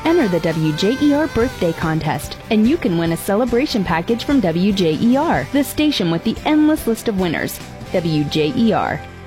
enter the WJER birthday contest, and you can win a celebration package from WJER, the station with the endless list of winners. WJER,